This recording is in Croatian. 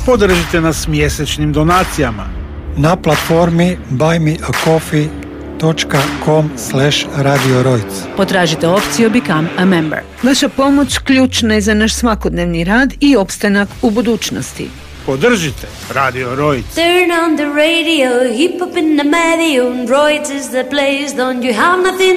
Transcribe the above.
Podržite nas mjesečnim donacijama na platformi buymeacoffee.com/Radio Rojc. Potražite opciju Become a Member. Vaša pomoć ključna je za naš svakodnevni rad i opstanak u budućnosti. Podržite Radio Rojc. Turn on the radio, hip hop in the Mario, and Rojc is the place, don't you have nothing